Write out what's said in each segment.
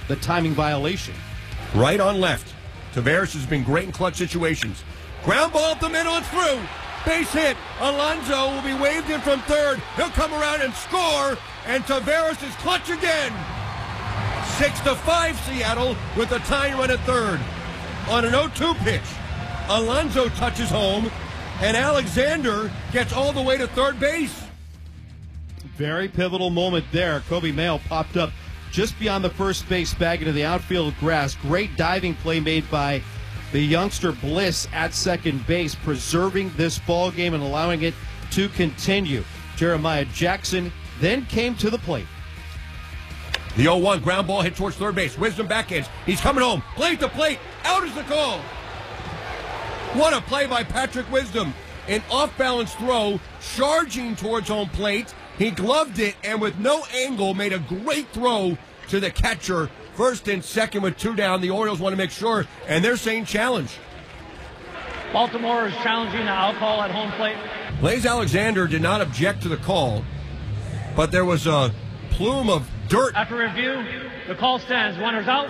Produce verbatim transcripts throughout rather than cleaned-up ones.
the timing violation. Right on left. Tavares has been great in clutch situations. Ground ball up the middle and through. Base hit. Alonso will be waved in from third. He'll come around and score. And Tavares is clutch again. Six to five Seattle with a tying run at third. On an oh two pitch, Alonso touches home, and Alexander gets all the way to third base. Very pivotal moment there. Kobe Mayo popped up just beyond the first base bag into the outfield grass. Great diving play made by the youngster Bliss at second base, preserving this ball game and allowing it to continue. Jeremiah Jackson then came to the plate. The oh one ground ball hit towards third base. Wisdom backhands. He's coming home. Plate to plate. Out is the call. What a play by Patrick Wisdom. An off-balance throw, charging towards home plate. He gloved it and with no angle made a great throw to the catcher. First and second with two down. The Orioles want to make sure, and they're saying challenge. Baltimore is challenging the out call at home plate. Blaze Alexander did not object to the call, but there was a plume of dirt. After review, the call stands. Runners out.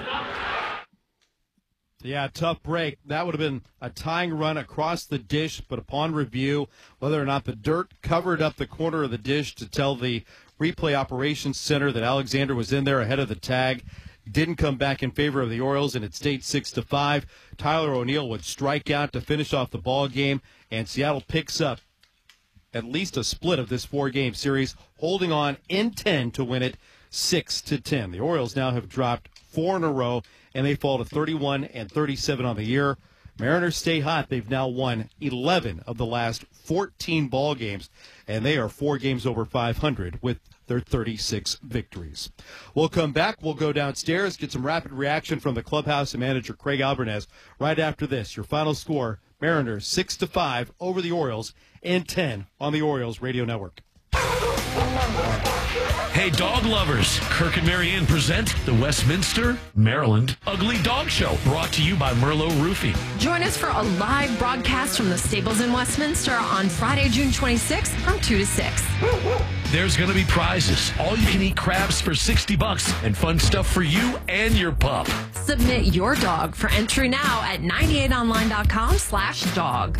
Yeah, tough break. That would have been a tying run across the dish, but upon review, whether or not the dirt covered up the corner of the dish to tell the replay operations center that Alexander was in there ahead of the tag, didn't come back in favor of the Orioles, and it stayed six to five. Tyler O'Neill would strike out to finish off the ball game, and Seattle picks up at least a split of this four-game series, holding on in ten to win it six to ten. The Orioles now have dropped four in a row, and they fall to thirty-one and thirty-seven on the year. Mariners stay hot. They've now won eleven of the last fourteen ball games, and they are four games over five hundred with their thirty-six victories. We'll come back. We'll go downstairs, get some rapid reaction from the clubhouse and manager Craig Albernez right after this. Your final score, Mariners six to five over the Orioles in ten on the Orioles Radio Network. Hey, dog lovers, Kirk and Marianne present the Westminster, Maryland Ugly Dog Show, brought to you by Merlot Roofing. Join us for a live broadcast from the stables in Westminster on Friday, June twenty-sixth from two to six. There's going to be prizes, all-you-can-eat crabs for sixty bucks, and fun stuff for you and your pup. Submit your dog for entry now at ninety-eight online dot com slash dog.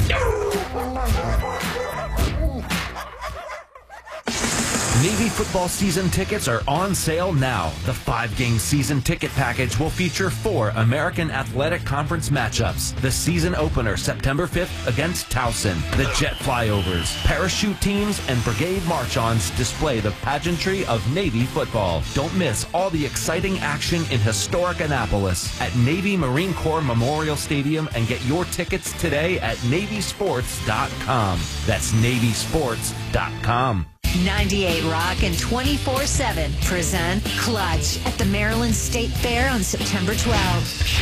Navy football season tickets are on sale now. The five-game season ticket package will feature four American Athletic Conference matchups. The season opener September fifth against Towson. The jet flyovers, parachute teams, and brigade march-ons display the pageantry of Navy football. Don't miss all the exciting action in historic Annapolis at Navy Marine Corps Memorial Stadium, and get your tickets today at Navy Sports dot com. That's Navy Sports dot com. ninety-eight Rock and twenty-four seven present Clutch at the Maryland State Fair on September twelfth.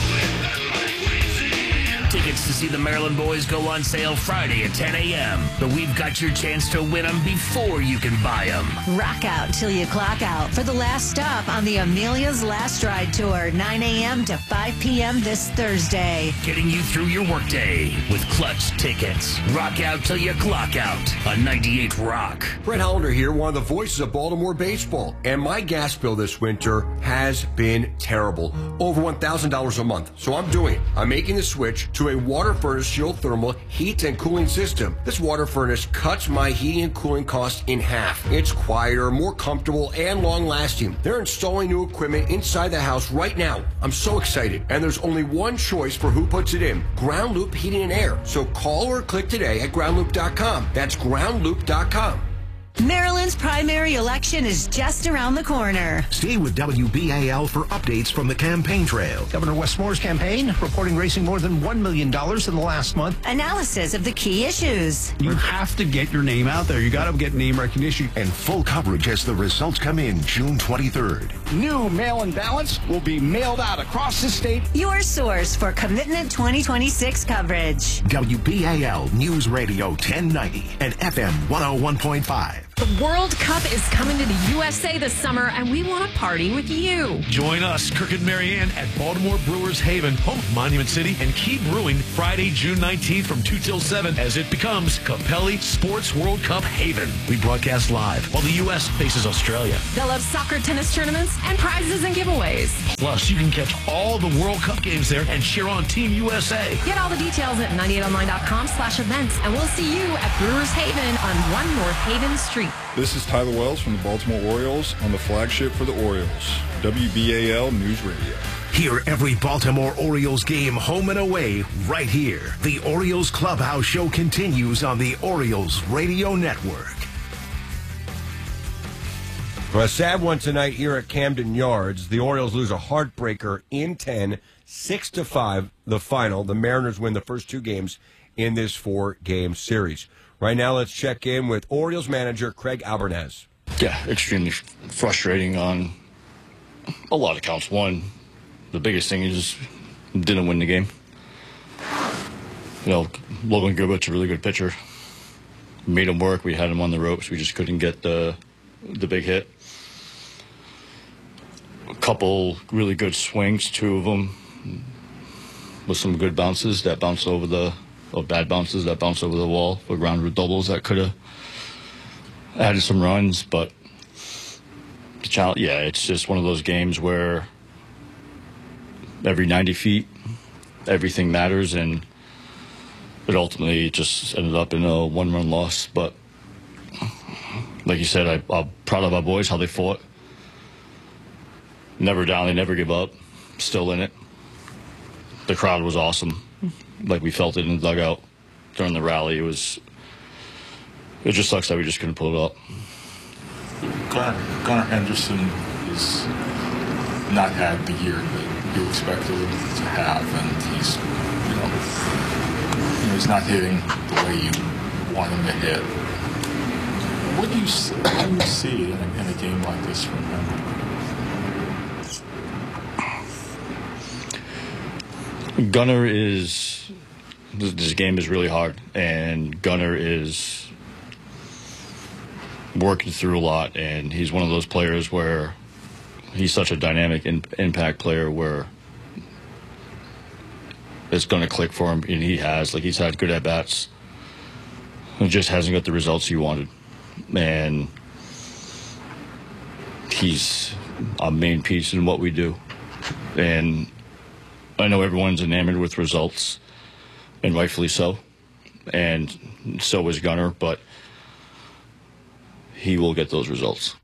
Tickets to see the Maryland boys go on sale Friday at ten a.m. But we've got your chance to win them before you can buy them. Rock out till you clock out for the last stop on the Amelia's Last Ride Tour, nine a.m. to five p.m. this Thursday. Getting you through your workday with Clutch tickets. Rock out till you clock out on ninety-eight Rock. Brett Hollander here, one of the voices of Baltimore baseball. And my gas bill this winter has been terrible. Over one thousand dollars a month. So I'm doing it. I'm making the switch to a water furnace geothermal heat and cooling system. This water furnace cuts my heating and cooling costs in half. It's quieter, more comfortable, and long-lasting. They're installing new equipment inside the house right now. I'm so excited. And there's only one choice for who puts it in. Ground Loop Heating and Air. So call or click today at ground loop dot com. That's ground loop dot com. Maryland's primary election is just around the corner. Stay with W B A L for updates from the campaign trail. Governor Wes Moore's campaign reporting raising more than one million dollars in the last month. Analysis of the key issues. You have to get your name out there. You got to get name recognition. And full coverage as the results come in June twenty-third. New mail-in ballots will be mailed out across the state. Your source for Commitment twenty twenty-six coverage. W B A L News Radio ten ninety and F M one oh one point five. The World Cup is coming to the U S A this summer, and we want to party with you. Join us, Kirk and Marianne, at Baltimore Brewers Haven, home of Monument City, and keep brewing Friday, June nineteenth from two till seven as it becomes Capelli Sports World Cup Haven. We broadcast live while the U S faces Australia. They'll have soccer, tennis tournaments, and prizes and giveaways. Plus, you can catch all the World Cup games there and cheer on Team U S A. Get all the details at ninety-eight online dot com slash events, and we'll see you at Brewers Haven on one North Haven Street. This is Tyler Wells from the Baltimore Orioles on the flagship for the Orioles, W B A L News Radio. Hear every Baltimore Orioles game home and away right here. The Orioles Clubhouse Show continues on the Orioles Radio Network. For a sad one tonight here at Camden Yards, the Orioles lose a heartbreaker in ten, six to five, the final. The Mariners win the first two games in this four-game series. Right now, let's check in with Orioles manager Craig Albernaz. Yeah, extremely frustrating on a lot of counts. One, the biggest thing is didn't win the game. You know, Logan Gilbert's a really good pitcher. Made him work. We had him on the ropes. We just couldn't get the the big hit. A couple really good swings, two of them with some good bounces that bounced over the, or bad bounces that bounced over the wall for ground root doubles that could have added some runs. But the challenge, yeah, it's just one of those games where every ninety feet, everything matters, and it ultimately just ended up in a one-run loss. But like you said, I, I'm proud of our boys, how they fought. Never down, they never give up. Still in it. The crowd was awesome. Like we felt it in the dugout during the rally. It was. It just sucks that we just couldn't pull it up. Gunnar, Gunnar Henderson has not had the year that you expected him to have, and he's, you know, you know, he's not hitting the way you want him to hit. What do you see, how do you see in a, in a game like this from him? Gunnar is, this game is really hard, and Gunnar is working through a lot, and he's one of those players where he's such a dynamic in, impact player where it's going to click for him, and he has. Like, he's had good at-bats. He just hasn't got the results he wanted. And he's a main piece in what we do. And I know everyone's enamored with results, and rightfully so. And so is Gunnar, but he will get those results.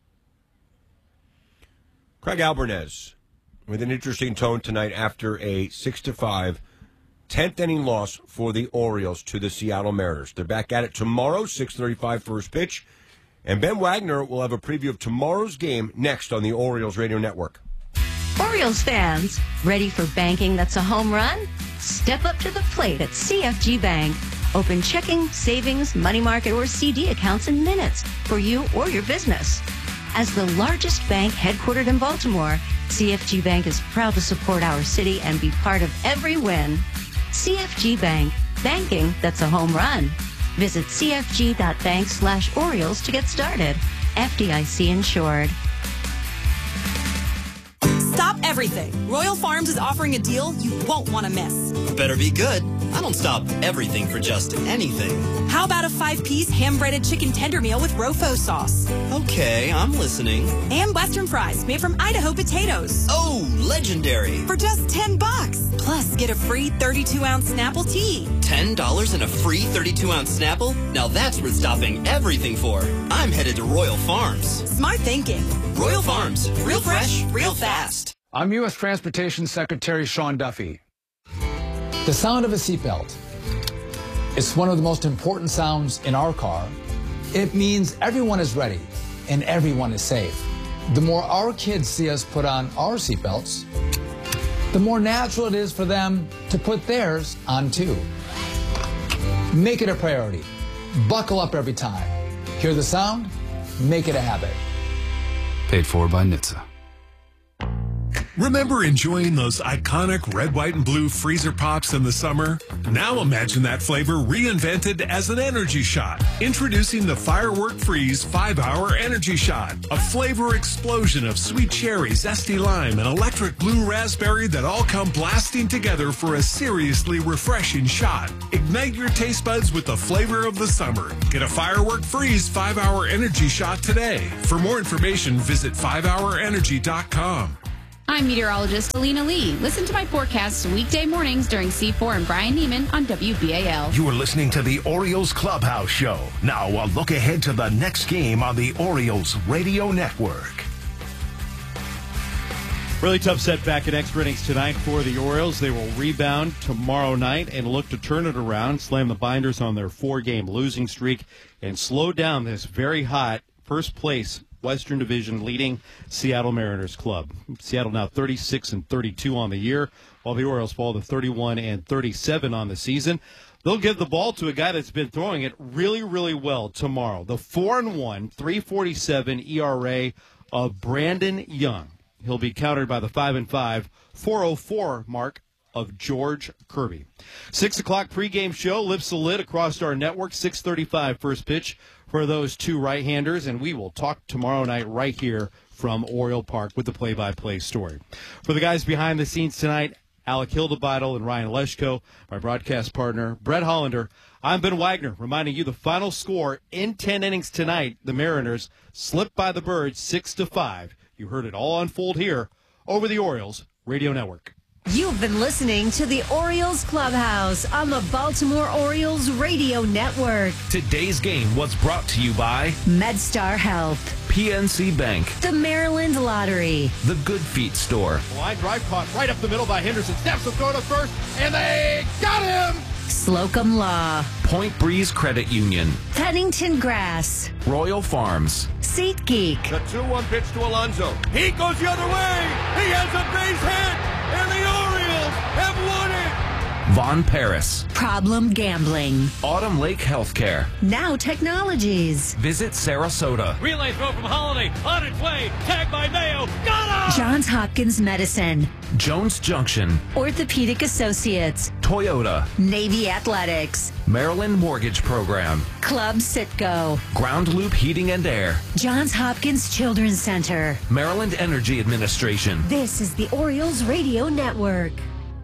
Craig Albernaz with an interesting tone tonight after a six to five tenth inning loss for the Orioles to the Seattle Mariners. They're back at it tomorrow, six thirty-five first pitch. And Ben Wagner will have a preview of tomorrow's game next on the Orioles Radio Network. Orioles fans, ready for banking that's a home run? Step up to the plate at C F G Bank. Open checking, savings, money market, or C D accounts in minutes for you or your business. As the largest bank headquartered in Baltimore, C F G Bank is proud to support our city and be part of every win. C F G Bank, banking that's a home run. Visit cfg.bank slash Orioles to get started. F D I C insured. Stop everything. Royal Farms is offering a deal you won't want to miss. Better be good. I don't stop everything for just anything. How about a five-piece ham-breaded chicken tender meal with Rofo sauce? Okay, I'm listening. And Western fries made from Idaho potatoes. Oh, legendary. For just ten bucks. Plus, get a free thirty-two ounce Snapple tea. ten dollars and a free thirty-two ounce Snapple? Now that's worth stopping everything for. I'm headed to Royal Farms. Smart thinking. Royal Farms. Real fresh, real fast. I'm U S Transportation Secretary Sean Duffy. The sound of a seatbelt. It's one of the most important sounds in our car. It means everyone is ready and everyone is safe. The more our kids see us put on our seatbelts, the more natural it is for them to put theirs on too. Make it a priority. Buckle up every time. Hear the sound? Make it a habit. Paid for by N H T S A. Remember enjoying those iconic red, white, and blue freezer pops in the summer? Now imagine that flavor reinvented as an energy shot. Introducing the Firework Freeze five hour Energy Shot. A flavor explosion of sweet cherry, zesty lime, and electric blue raspberry that all come blasting together for a seriously refreshing shot. Ignite your taste buds with the flavor of the summer. Get a Firework Freeze five hour Energy Shot today. For more information, visit five hour energy dot com. I'm meteorologist Alina Lee. Listen to my forecasts weekday mornings during C four and Brian Neiman on W B A L. You are listening to the Orioles Clubhouse Show. Now, a look ahead to the next game on the Orioles Radio Network. Really tough setback in extra innings tonight for the Orioles. They will rebound tomorrow night and look to turn it around, slam the binders on their four-game losing streak, and slow down this very hot first place Western Division leading Seattle Mariners club. Seattle now thirty-six and thirty-two on the year, while the Orioles fall to thirty-one and thirty-seven on the season. They'll give the ball to a guy that's been throwing it really, really well tomorrow. The four and one, three forty-seven E R A of Brandon Young. He'll be countered by the five and five, four oh four mark of George Kirby. Six o'clock pregame show lifts the lid across our network. six thirty-five first pitch for those two right-handers, and we will talk tomorrow night right here from Oriole Park with the play-by-play story. For the guys behind the scenes tonight, Alec Hildebeitel and Ryan Leshko, my broadcast partner, Brett Hollander, I'm Ben Wagner, reminding you the final score in ten innings tonight. The Mariners slipped by the Birds six to five. You heard it all unfold here over the Orioles Radio Network. You've been listening to the Orioles Clubhouse on the Baltimore Orioles Radio Network. Today's game was brought to you by MedStar Health, P N C Bank, the Maryland Lottery, the Good Feet Store. Line drive caught right up the middle by Henderson. Steps to throw to first, and they got him! Slocum Law, Point Breeze Credit Union, Pennington Grass, Royal Farms, SeatGeek. The two one pitch to Alonso. He goes the other way. He has a base hit, and the Orioles have won it. Von Paris, Problem Gambling, Autumn Lake Healthcare, Now Technologies, Visit Sarasota, Relay throw from Holiday, on its way, tagged by Mayo, got him! Johns Hopkins Medicine, Jones Junction, Orthopedic Associates, Toyota, Navy Athletics, Maryland Mortgage Program, Club Citgo, Ground Loop Heating and Air, Johns Hopkins Children's Center, Maryland Energy Administration. This is the Orioles Radio Network.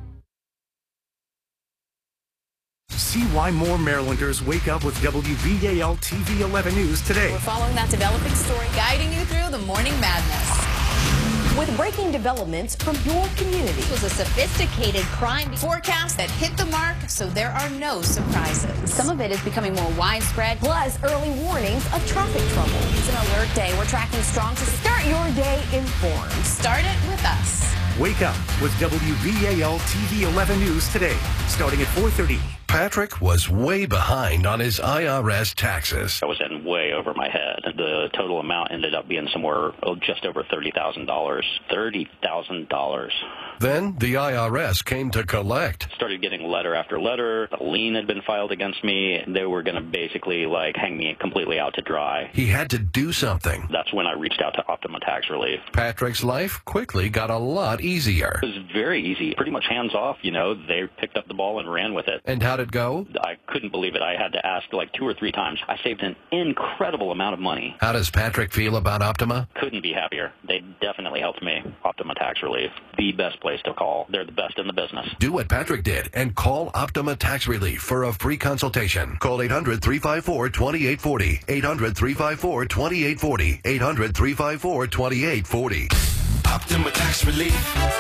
See why more Marylanders wake up with W B A L T V eleven News today. We're following that developing story, guiding you through the morning madness. With breaking developments from your community. It was a sophisticated crime Forecast that hit the mark, so there are no surprises. Some of it is becoming more widespread. Plus, early warnings of traffic trouble. It's an alert day. We're tracking strong to Start your day informed. Start it with us. Wake up with W B A L T V eleven News today, starting at four thirty. Patrick was way behind on his I R S taxes. I was in way over my head. The total amount ended up being somewhere oh, just over thirty thousand dollars. thirty thousand dollars. Then the I R S came to collect. Started getting letter after letter. A lien had been filed against me. They were going to basically like hang me completely out to dry. He had to do something. That's when I reached out to Optima Tax Relief. Patrick's life quickly got a lot easier. It was very easy. Pretty much hands off, you know. They picked up the ball and ran with it. And how did it go? I couldn't believe it. I had to ask like two or three times. I saved an incredible amount of money. How does Patrick feel about Optima? Couldn't be happier. They definitely helped me. Optima Tax Relief, the best place to call. They're the best in the business. Do what Patrick did and call Optima Tax Relief for a free consultation. Call eight hundred, three five four, two eight four zero. eight hundred, three five four, two eight four zero. eight hundred, three five four, two eight four zero. Optima Tax Relief.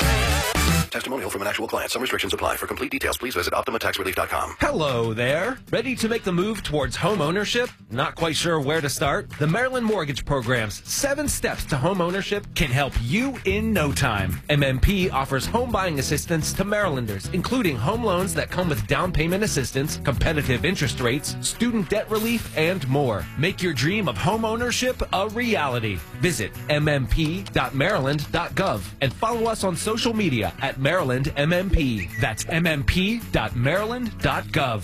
Testimonial from an actual client. Some restrictions apply. For complete details, please visit optima tax relief dot com. Hello there. Ready to make the move towards home ownership? Not quite sure where to start? The Maryland Mortgage Program's seven steps to home ownership can help you in no time. M M P offers home buying assistance to Marylanders, including home loans that come with down payment assistance, competitive interest rates, student debt relief, and more. Make your dream of home ownership a reality. Visit m m p dot maryland dot gov and follow us on social media at Maryland M M P. That's m m p dot maryland dot gov.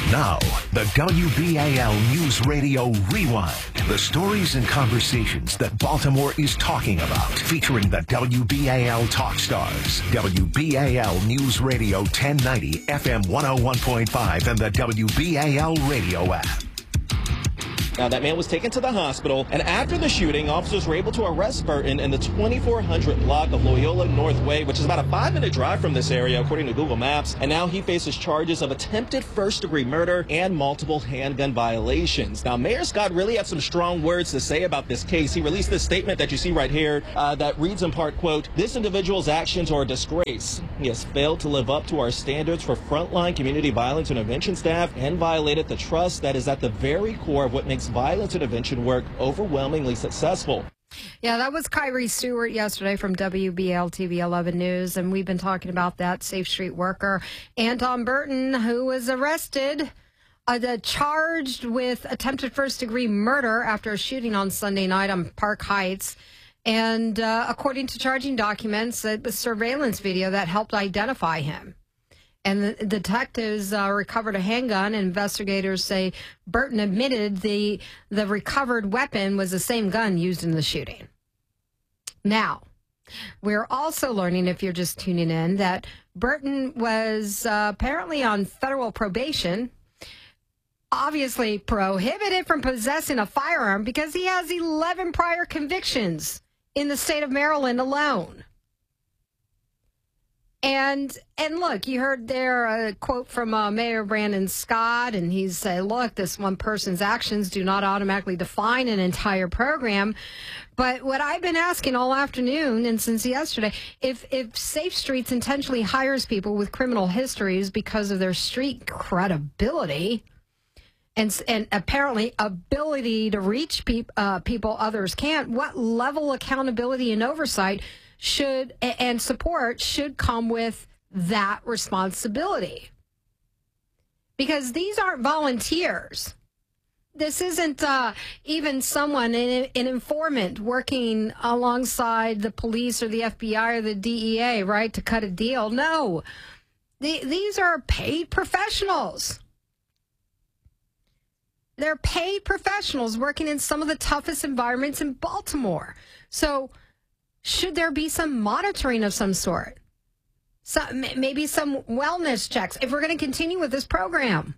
Now, the W B A L News Radio Rewind. The stories and conversations that Baltimore is talking about. Featuring the W B A L Talk Stars. W B A L News Radio ten ninety, F M one oh one point five, and the W B A L radio app. Now, that man was taken to the hospital, and after the shooting, officers were able to arrest Burton in the twenty-four hundred block of Loyola North Way, which is about a five-minute drive from this area, according to Google Maps. And now he faces charges of attempted first-degree murder and multiple handgun violations. Now, Mayor Scott really had some strong words to say about this case. He released this statement that you see right here uh, that reads in part, quote, "This individual's actions are a disgrace. He has failed to live up to our standards for frontline community violence intervention staff and violated the trust that is at the very core of what makes violence intervention work overwhelmingly successful." Yeah, that was Kyrie Stewart yesterday from W B A L T V eleven News, and we've been talking about that Safe Street worker, Anton Burton, who was arrested, uh, the, charged with attempted first-degree murder after a shooting on Sunday night on Park Heights. And uh, according to charging documents, it was surveillance video that helped identify him. And the detectives uh, recovered a handgun, and investigators say Burton admitted the the recovered weapon was the same gun used in the shooting. Now, we're also learning, if you're just tuning in, that Burton was uh, apparently on federal probation, obviously prohibited from possessing a firearm because he has eleven prior convictions in the state of Maryland alone. And and look, you heard there a quote from uh, Mayor Brandon Scott, and he said, look, this one person's actions do not automatically define an entire program. But what I've been asking all afternoon and since yesterday, if, if Safe Streets intentionally hires people with criminal histories because of their street credibility and, and apparently ability to reach peop, uh, people others can't, what level of accountability and oversight should and support should come with that responsibility? Because these aren't volunteers. This isn't uh, even someone, an, an informant working alongside the police or the F B I or the D E A, right, to cut a deal. No, the, these are paid professionals. They're paid professionals working in some of the toughest environments in Baltimore. So should there be some monitoring of some sort? So, maybe some wellness checks if we're going to continue with this program.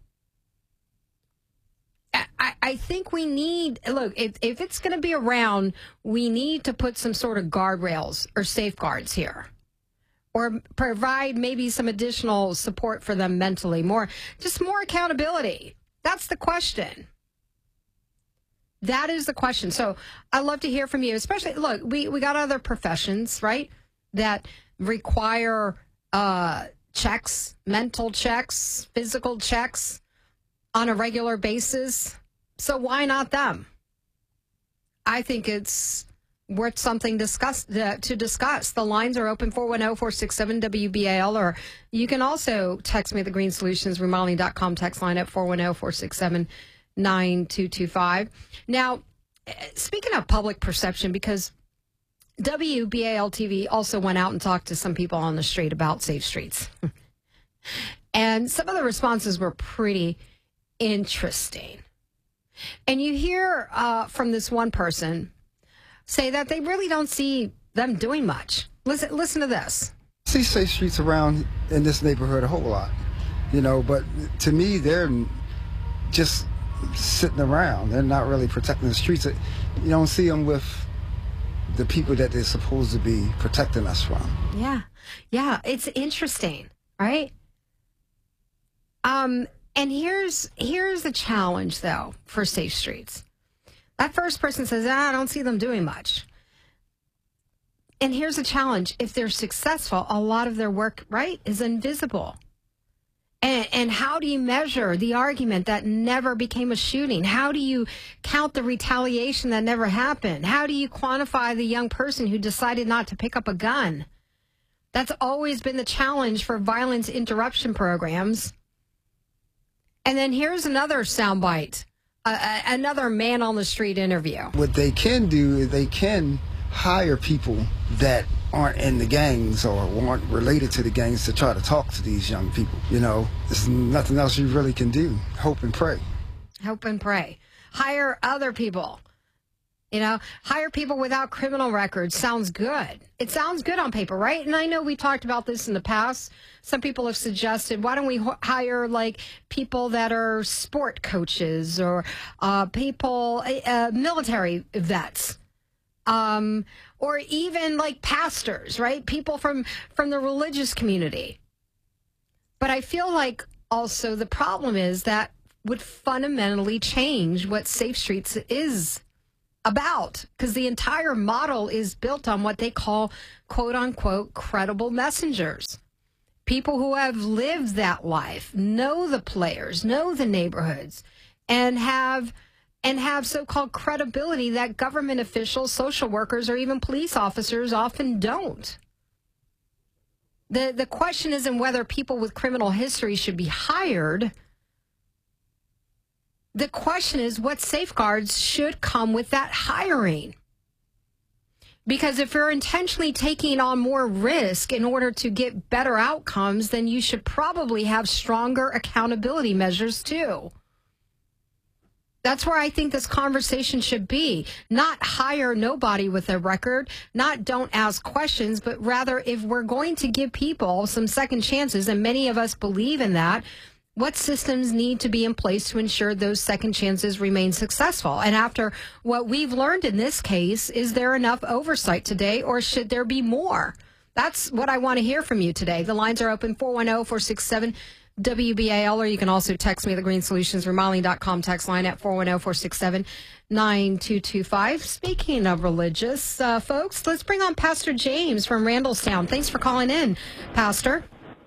I, I think we need, look, if, if it's going to be around, we need to put some sort of guardrails or safeguards here. Or provide maybe some additional support for them mentally. More, just more accountability. That's the question. That is the question. So I'd love to hear from you, especially, look, we, we got other professions, right, that require uh, checks, mental checks, physical checks on a regular basis. So why not them? I think it's worth something discuss, uh, to discuss. The lines are open, four one zero, four six seven, W B A L, or you can also text me at the Green Solutions Remodeling dot com text line at four one zero, four six seven, nine two two five. Now, speaking of public perception, because W B A L T V also went out and talked to some people on the street about Safe Streets. And some of the responses were pretty interesting. And you hear uh, from this one person say that they really don't see them doing much. Listen, listen to this. I see Safe Streets around in this neighborhood a whole lot, you know, but to me, they're just sitting around. They're not really protecting the streets. You don't see them with the people that they're supposed to be protecting us from. Yeah. Yeah. It's interesting, right? Um, and here's, here's the challenge, though, for Safe Streets. That first person says, ah, I don't see them doing much. And here's the challenge. If they're successful, a lot of their work, right, is invisible. And, and how do you measure the argument that never became a shooting? How do you count the retaliation that never happened? How do you quantify the young person who decided not to pick up a gun? That's always been the challenge for violence interruption programs. And then here's another soundbite. Uh, another man on the street interview. What they can do is they can hire people that aren't in the gangs or aren't related to the gangs to try to talk to these young people. You know, there's nothing else you really can do. Hope and pray. Hope and pray. Hire other people. You know, hire people without criminal records. Sounds good. It sounds good on paper, right? And I know we talked about this in the past. Some people have suggested, why don't we h- hire like people that are sport coaches or uh, people, uh, military vets, um, or even like pastors, right? People from, from the religious community. But I feel like also the problem is that would fundamentally change what Safe Streets is about, because the entire model is built on what they call, quote unquote, credible messengers. People who have lived that life, know the players, know the neighborhoods, and have and have so-called credibility that government officials, social workers, or even police officers often don't. The the question isn't whether people with criminal history should be hired. The question is, what safeguards should come with that hiring? Because if you're intentionally taking on more risk in order to get better outcomes, then you should probably have stronger accountability measures too. That's where I think this conversation should be. Not hire nobody with a record, not don't ask questions, but rather if we're going to give people some second chances, and many of us believe in that, what systems need to be in place to ensure those second chances remain successful? And after what we've learned in this case, is there enough oversight today, or should there be more? That's what I want to hear from you today. The lines are open, four one zero, four six seven, W B A L, or you can also text me the Green Solutions Remodeling dot com text line at four one zero, four six seven, nine two two five. Speaking of religious uh, folks, let's bring on Pastor James from Randallstown. Thanks for calling in, Pastor.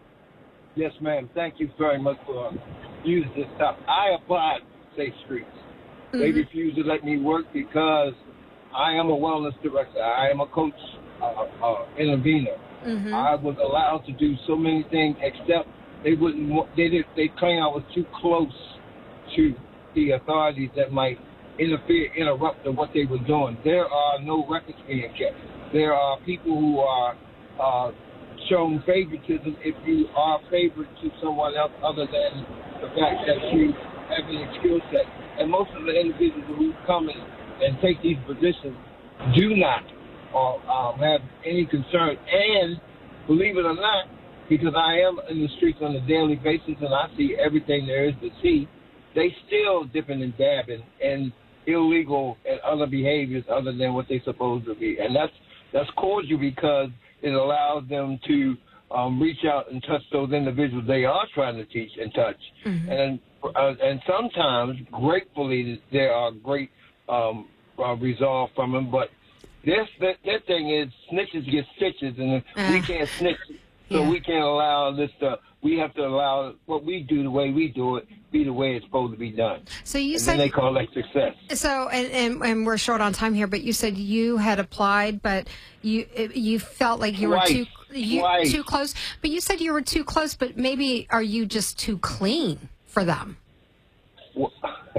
Yes, ma'am. Thank you very much for using this stuff. I applied Safe Streets. Mm-hmm. They refused to let me work because I am a wellness director. I am a coach, uh, uh, intervener. Mm-hmm. I was allowed to do so many things, except they wouldn't. They did. They claimed I was too close to the authorities that might interfere, interrupt what they were doing. There are no records being kept. There are people who are. Uh, shown favoritism if you are favored to someone else other than the fact that you have any skill set. And most of the individuals who come in and take these positions do not or um, have any concern. And believe it or not, because I am in the streets on a daily basis and I see everything there is to see, they still dipping and dabbing in illegal and other behaviors other than what they're supposed to be. And that's that's cordial because it allows them to um, reach out and touch those individuals they are trying to teach and touch. Mm-hmm. And uh, and sometimes, gratefully, there are great um, uh, resolve from them. But this that, that thing is snitches get stitches, and uh, we can't snitch. So yeah. we can't allow this to, we have to allow what we do the way we do it be the way it's supposed to be done. So you and said then they call that success. So, and, and, and we're short on time here, but you said you had applied, but you you felt like you Twice. were too you, Twice. too close. But you said you were too close, but maybe are you just too clean for them? Well,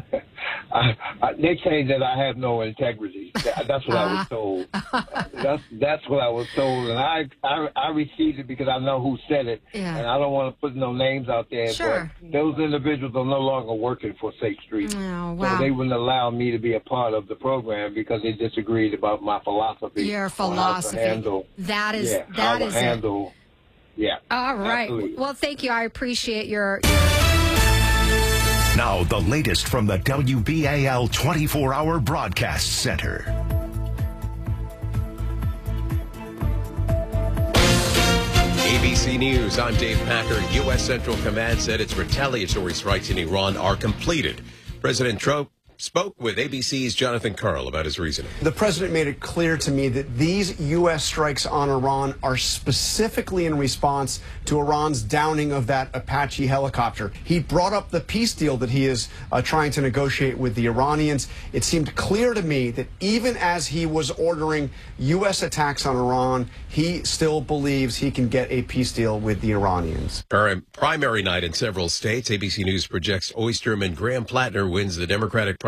I, I, they say that I have no integrity. That, that's what uh, I was told. That's that's what I was told, and I, I I received it because I know who said it, yeah. and I don't want to put no names out there. Sure. But those individuals are no longer working for Safe Street, oh, wow. so they wouldn't allow me to be a part of the program because they disagreed about my philosophy. Your philosophy. Handle, that is yeah, that how is to handle. It. Yeah. All right. Absolutely. Well, thank you. I appreciate your. your Now, the latest from the W B A L twenty-four hour Broadcast Center. A B C News, I'm Dave Packer. U S. Central Command said its retaliatory strikes in Iran are completed. President Trump spoke with A B C's Jonathan Karl about his reasoning. The president made it clear to me that these U S strikes on Iran are specifically in response to Iran's downing of that Apache helicopter. He brought up the peace deal that he is uh, trying to negotiate with the Iranians. It seemed clear to me that even as he was ordering U S attacks on Iran, he still believes he can get a peace deal with the Iranians. Primary night in several states. A B C News projects Oysterman Graham Plattner wins the Democratic primary.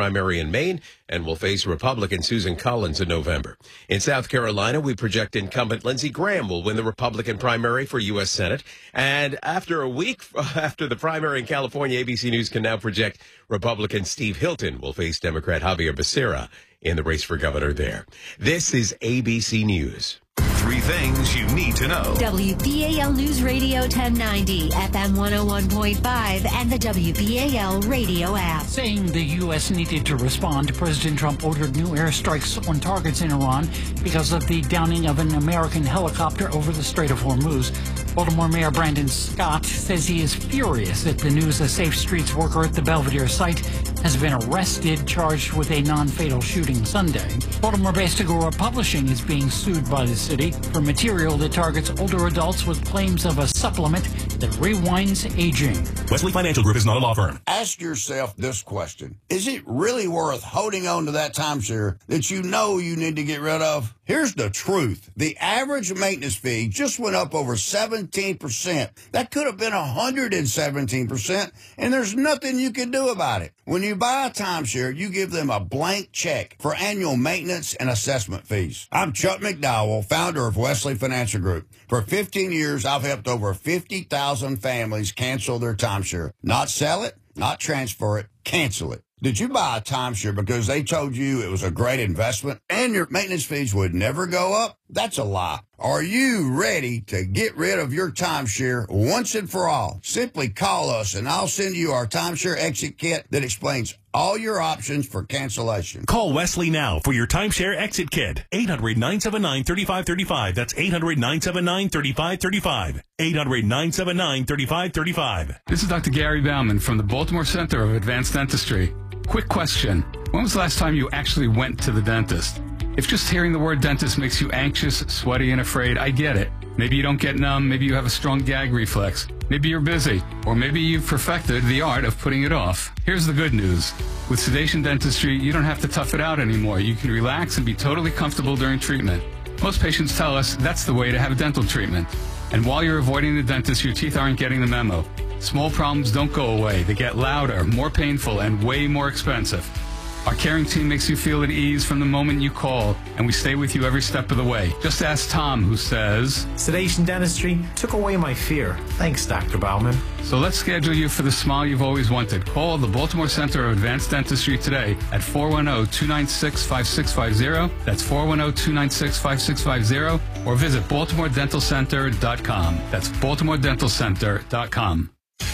primary in Maine and will face Republican Susan Collins in November. In South Carolina, we project incumbent Lindsey Graham will win the Republican primary for U S Senate. And after a week after the primary in California, A B C News can now project Republican Steve Hilton will face Democrat Javier Becerra in the race for governor there. This is A B C News. Three things you need to know. W B A L News Radio ten ninety, F M one oh one point five, and the W B A L radio app. Saying the U S needed to respond, President Trump ordered new airstrikes on targets in Iran because of the downing of an American helicopter over the Strait of Hormuz. Baltimore Mayor Brandon Scott says he is furious at the news a Safe Streets worker at the Belvedere site has been arrested, charged with a non-fatal shooting Sunday. Baltimore-based Agora Publishing is being sued by the city for material that targets older adults with claims of a supplement that rewinds aging. Wesley Financial Group is not a law firm. Ask yourself this question. Is it really worth holding on to that timeshare that you know you need to get rid of? Here's the truth. The average maintenance fee just went up over seventeen percent. That could have been one hundred seventeen percent, and there's nothing you can do about it. When you buy a timeshare, you give them a blank check for annual maintenance and assessment fees. I'm Chuck McDowell, founder of Wesley Financial Group. For fifteen years, I've helped over fifty thousand families cancel their timeshare. Not sell it, not transfer it, cancel it. Did you buy a timeshare because they told you it was a great investment and your maintenance fees would never go up? That's a lie. Are you ready to get rid of your timeshare once and for all? Simply call us and I'll send you our timeshare exit kit that explains all your options for cancellation. Call Wesley now for your timeshare exit kit. eight hundred, nine seven nine, three five three five. That's eight hundred, nine seven nine, three five three five. eight hundred, nine seven nine, three five three five. This is Doctor Gary Bauman from the Baltimore Center of Advanced Dentistry. Quick question. When was the last time you actually went to the dentist? If just hearing the word dentist makes you anxious, sweaty, and afraid, I get it. Maybe you don't get numb, maybe you have a strong gag reflex, maybe you're busy, or maybe you've perfected the art of putting it off. Here's the good news. With Sedation Dentistry, you don't have to tough it out anymore. You can relax and be totally comfortable during treatment. Most patients tell us that's the way to have dental treatment. And while you're avoiding the dentist, your teeth aren't getting the memo. Small problems don't go away. They get louder, more painful, and way more expensive. Our caring team makes you feel at ease from the moment you call, and we stay with you every step of the way. Just ask Tom, who says, Sedation Dentistry took away my fear. Thanks, Doctor Bauman. So let's schedule you for the smile you've always wanted. Call the Baltimore Center of Advanced Dentistry today at four one zero, two nine six, five six five zero. That's four one zero, two nine six, five six five zero. Or visit baltimore dental center dot com. That's baltimore dental center dot com.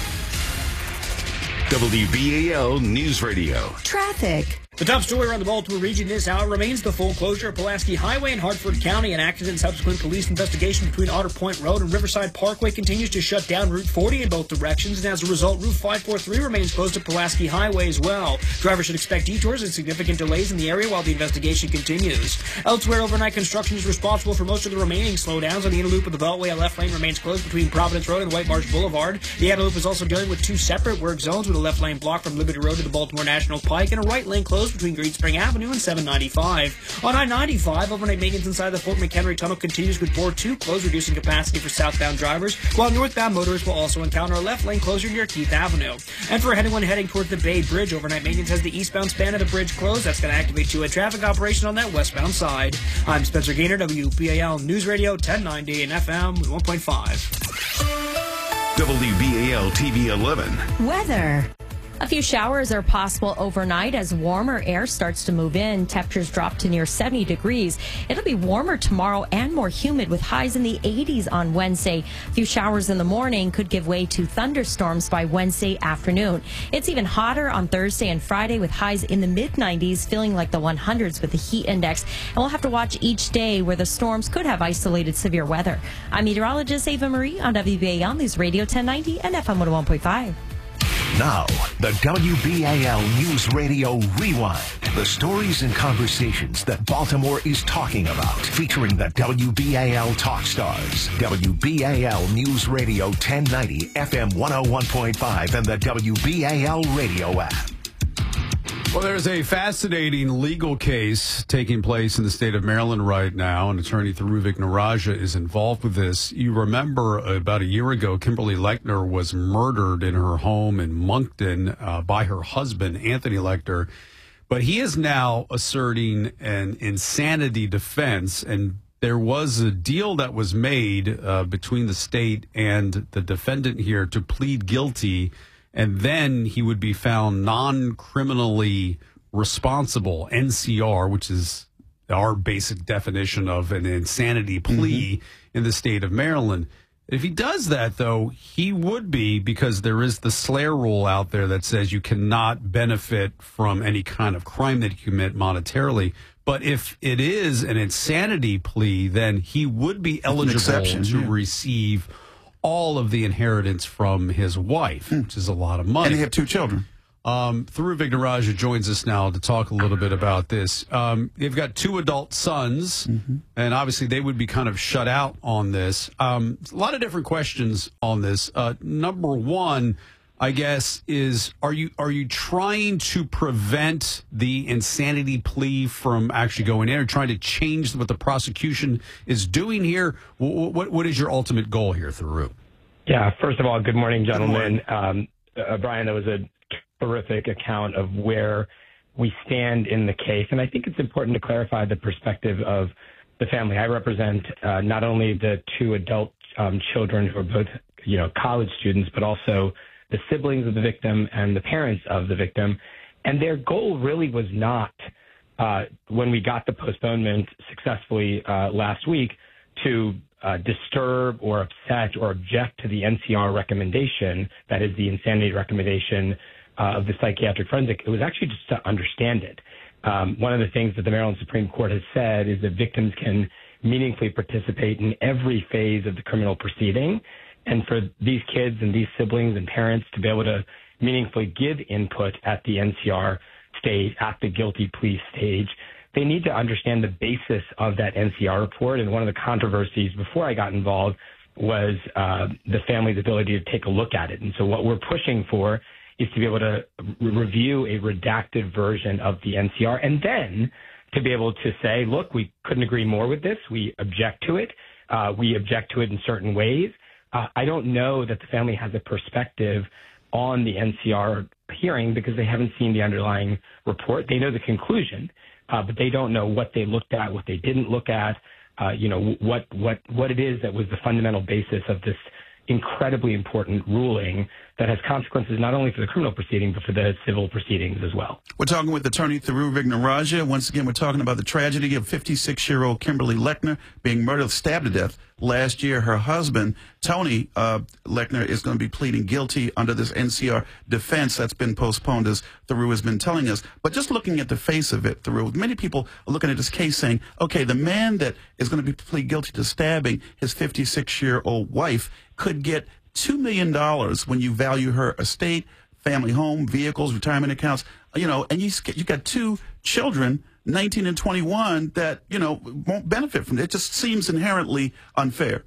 W B A L News Radio. Traffic. The top story around the Baltimore region this hour remains the full closure of Pulaski Highway in Hartford County. An accident and subsequent police investigation between Otter Point Road and Riverside Parkway continues to shut down Route forty in both directions, and as a result, Route five forty-three remains closed to Pulaski Highway as well. Drivers should expect detours and significant delays in the area while the investigation continues. Elsewhere, overnight construction is responsible for most of the remaining slowdowns on the inner loop of the Beltway. A left lane remains closed between Providence Road and White Marsh Boulevard. The outer loop is also dealing with two separate work zones, with a left lane blocked from Liberty Road to the Baltimore National Pike and a right lane closed between Green Spring Avenue and seven ninety-five. On I ninety-five, overnight maintenance inside the Fort McHenry Tunnel continues with Board two closed, reducing capacity for southbound drivers, while northbound motorists will also encounter a left lane closure near Keith Avenue. And for anyone heading towards the Bay Bridge, overnight maintenance has the eastbound span of the bridge closed. That's going to activate two-way traffic operation on that westbound side. I'm Spencer Gaynor, W B A L News Radio ten ninety and F M one point five. W B A L T V eleven. Weather. A few showers are possible overnight as warmer air starts to move in. Temperatures drop to near seventy degrees. It'll be warmer tomorrow and more humid with highs in the eighties on Wednesday. A few showers in the morning could give way to thunderstorms by Wednesday afternoon. It's even hotter on Thursday and Friday with highs in the mid nineties, feeling like the hundreds with the heat index. And we'll have to watch each day where the storms could have isolated severe weather. I'm meteorologist Ava Marie on W B A L News Radio ten ninety and F M one oh one point five. Now, the W B A L News Radio Rewind. The stories and conversations that Baltimore is talking about. Featuring the W B A L Talk Stars. W B A L News Radio ten ninety, F M one oh one point five, and the W B A L radio app. Well, there's a fascinating legal case taking place in the state of Maryland right now, and attorney Tharuvik Naraja is involved with this. You remember about a year ago, Kimberly Lechner was murdered in her home in Moncton uh, by her husband, Anthony Lechner. But he is now asserting an insanity defense, and there was a deal that was made uh, between the state and the defendant here to plead guilty, and then he would be found non-criminally responsible, N C R, which is our basic definition of an insanity plea mm-hmm. in the state of Maryland. If he does that, though, he would be, because there is the SLARE rule out there that says you cannot benefit from any kind of crime that you commit monetarily. But if it is an insanity plea, then he would be eligible exception, to yeah. receive all of the inheritance from his wife, mm. which is a lot of money. And they have two children. Um, Thuru Vignarajah joins us now to talk a little bit about this. Um, they've got two adult sons, mm-hmm. and obviously they would be kind of shut out on this. Um, a lot of different questions on this. Uh, number one, I guess, is are you are you trying to prevent the insanity plea from actually going in, or trying to change what the prosecution is doing here? What what, what is your ultimate goal here, Thuru? Yeah, first of all, good morning, gentlemen. Good morning. Um, uh, Brian, that was a terrific account of where we stand in the case. And I think it's important to clarify the perspective of the family. I represent uh, not only the two adult um, children who are both, you know, college students, but also the siblings of the victim and the parents of the victim. And their goal really was not, uh, when we got the postponement successfully uh, last week, to uh, disturb or upset or object to the N C R recommendation, that is the insanity recommendation Uh, of the psychiatric forensic. It was actually just to understand it. Um, one of the things that the Maryland Supreme Court has said is that victims can meaningfully participate in every phase of the criminal proceeding. And for these kids and these siblings and parents to be able to meaningfully give input at the N C R stage, at the guilty plea stage, they need to understand the basis of that N C R report. And one of the controversies before I got involved was uh, the family's ability to take a look at it. And so what we're pushing for is to be able to re- review a redacted version of the N C R, and then to be able to say, look, we couldn't agree more with this. We object to it. Uh, we object to it in certain ways. Uh, I don't know that the family has a perspective on the N C R hearing because they haven't seen the underlying report. They know the conclusion, uh, but they don't know what they looked at, what they didn't look at, uh, you know, what, what, what it is that was the fundamental basis of this incredibly important ruling that has consequences not only for the criminal proceeding, but for the civil proceedings as well. We're talking with attorney Thuru Vignarajah. Once again, we're talking about the tragedy of fifty-six-year-old Kimberly Lechner being murdered, stabbed to death last year. Her husband, Tony uh, Lechner, is going to be pleading guilty under this N C R defense that's been postponed, as Thuru has been telling us. But just looking at the face of it, Thuru, many people are looking at this case saying, okay, the man that is going to be plead guilty to stabbing his fifty-six-year-old wife could get two million dollars when you value her estate, family home, vehicles, retirement accounts, you know, and you you got two children, nineteen and twenty-one, that, you know, won't benefit from it. It just seems inherently unfair.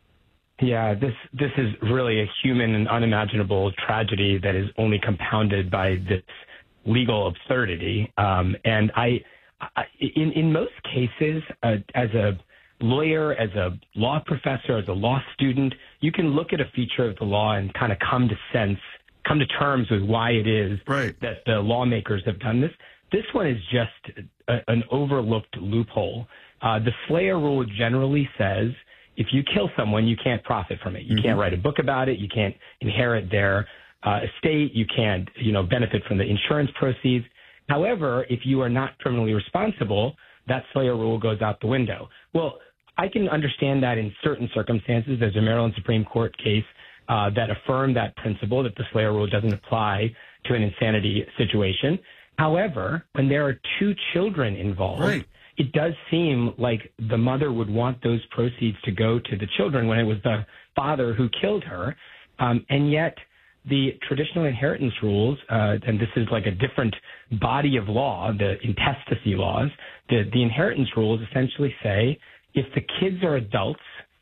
Yeah, this this is really a human and unimaginable tragedy that is only compounded by this legal absurdity. Um, and I, I, in in most cases, uh, as a lawyer, as a law professor, as a law student, you can look at a feature of the law and kind of come to sense, come to terms with why it is right. that the lawmakers have done this. This one is just a, an overlooked loophole. Uh, the SLARE rule generally says if you kill someone, you can't profit from it. You mm-hmm. can't write a book about it. You can't inherit their uh, estate. You can't, you know, benefit from the insurance proceeds. However, if you are not criminally responsible, that SLARE rule goes out the window. Well, I can understand that in certain circumstances. There's a Maryland Supreme Court case uh, that affirmed that principle, that the SLARE rule doesn't apply to an insanity situation. However, when there are two children involved, right. it does seem like the mother would want those proceeds to go to the children when it was the father who killed her. Um, and yet the traditional inheritance rules, uh, and this is like a different body of law, the intestacy laws, the, the inheritance rules essentially say if the kids are adults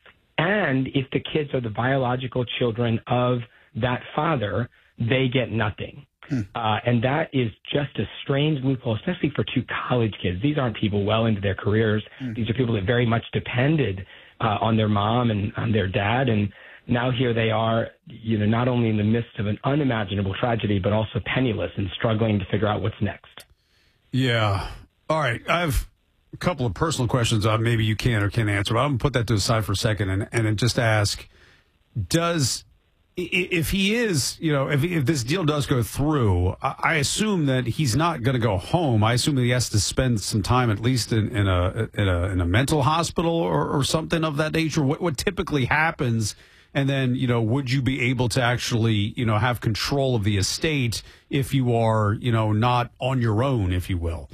and if the kids are the biological children of that father, they get nothing. Hmm. Uh, and that is just a strange loophole, especially for two college kids. These aren't people well into their careers. Hmm. These are people that very much depended uh, on their mom and on their dad. And now here they are, you know, not only in the midst of an unimaginable tragedy, but also penniless and struggling to figure out what's next. Yeah. All right. I have a couple of personal questions uh, maybe you can or can't answer, but I'm going to put that to the side for a second and, and then just ask, does, if he is, you know, if, if this deal does go through, I, I assume that he's not going to go home. I assume that he has to spend some time at least in, in, a, in, a, in a mental hospital or, or something of that nature. What, what typically happens? And then, you know, would you be able to actually, you know, have control of the estate if you are, you know, not on your own, if you will?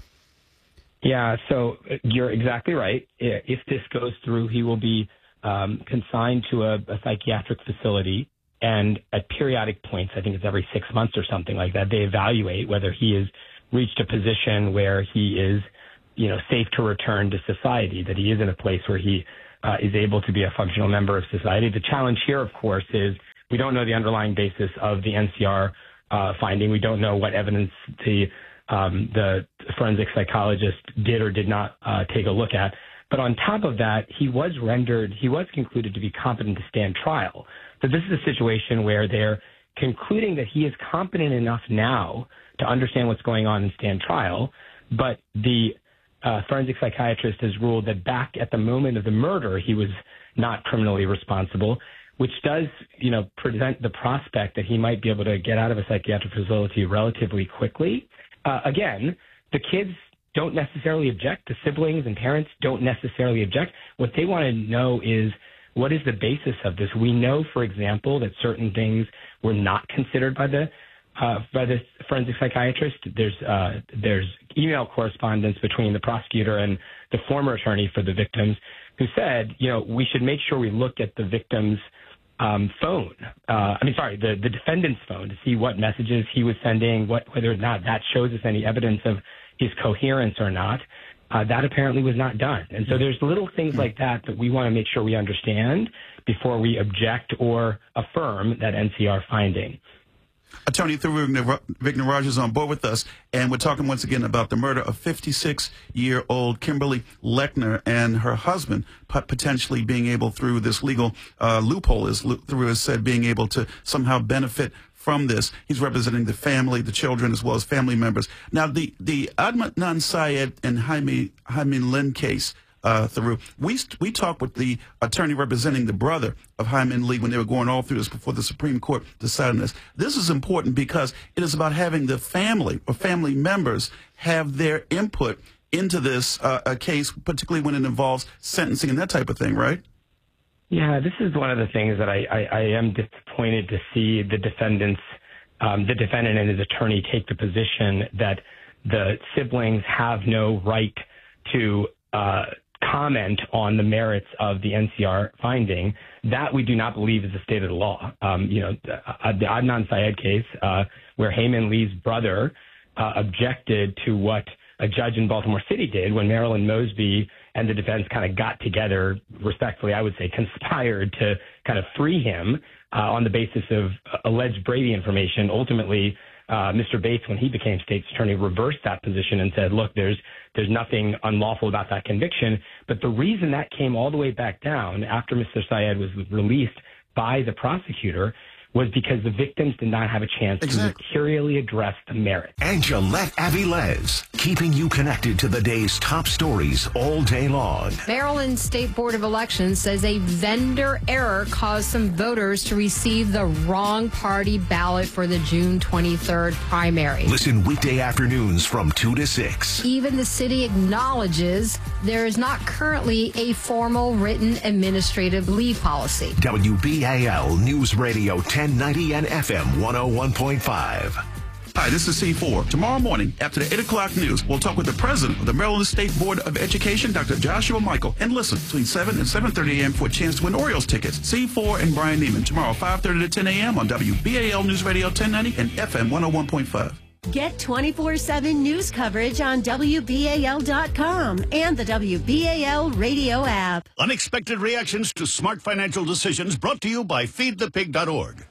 Yeah, so you're exactly right. If this goes through, he will be um, consigned to a, a psychiatric facility. And at periodic points, I think it's every six months or something like that, they evaluate whether he has reached a position where he is, you know, safe to return to society, that he is in a place where he uh, is able to be a functional member of society. The challenge here, of course, is we don't know the underlying basis of the N C R uh, finding. We don't know what evidence the um, the forensic psychologist did or did not uh, take a look at. But on top of that, he was rendered, he was concluded to be competent to stand trial. So this is a situation where they're concluding that he is competent enough now to understand what's going on and stand trial. But the uh, forensic psychiatrist has ruled that back at the moment of the murder, he was not criminally responsible, which does, you know, present the prospect that he might be able to get out of a psychiatric facility relatively quickly. Uh, again, the kids don't necessarily object. The siblings and parents don't necessarily object. What they want to know is, what is the basis of this? We know, for example, that certain things were not considered by the uh, by the forensic psychiatrist. There's uh, there's email correspondence between the prosecutor and the former attorney for the victims, who said, you know, we should make sure we look at the victim's um, phone. Uh, I mean, sorry, the the defendant's phone to see what messages he was sending, what whether or not that shows us any evidence of his coherence or not. Uh, that apparently was not done. And so there's little things like that that we want to make sure we understand before we object or affirm that N C R finding. Attorney Vignaraj is on board with us, and we're talking once again about the murder of fifty-six-year-old Kimberly Lechner and her husband, potentially being able, through this legal uh, loophole, is through, as said, being able to somehow benefit from this. He's representing the family, the children, as well as family members. Now, the, the Adnan Syed and Jaime, Jaime Lin case, uh, through, we, we talked with the attorney representing the brother of Jaime Lee when they were going all through this before the Supreme Court decided this. This is important because it is about having the family or family members have their input into this uh, a case, particularly when it involves sentencing and that type of thing, right? Yeah, this is one of the things that I, I, I am disappointed to see the defendants, um, the defendant and his attorney take the position that the siblings have no right to uh, comment on the merits of the N C R finding. That we do not believe is the state of the law. Um, you know, the, uh, the Adnan Syed case, uh, where Jaime Lee's brother uh, objected to what a judge in Baltimore City did when Marilyn Mosby and the defense kind of got together, respectfully, I would say, conspired to kind of free him uh, on the basis of alleged Brady information. Ultimately, uh, Mister Bates, when he became state's attorney, reversed that position and said, look, there's there's nothing unlawful about that conviction. But the reason that came all the way back down after Mister Syed was released by the prosecutor was because the victims did not have a chance exactly. to materially address the merits. Angelette Avilés, keeping you connected to the day's top stories all day long. Maryland State Board of Elections says a vendor error caused some voters to receive the wrong party ballot for the June twenty-third primary. Listen weekday afternoons from two to six. Even the city acknowledges there is not currently a formal written administrative leave policy. W B A L News Radio ten ninety and F M one oh one point five. Hi, this is C four. Tomorrow morning, after the eight o'clock news, we'll talk with the president of the Maryland State Board of Education, Doctor Joshua Michael, and listen between seven and seven thirty a.m. for a chance to win Orioles tickets. C four and Brian Neiman tomorrow, five thirty to ten a.m. on W B A L News Radio ten ninety and F M one oh one point five. Get twenty-four seven news coverage on W B A L dot com and the W B A L radio app. Unexpected reactions to smart financial decisions brought to you by feed the pig dot org.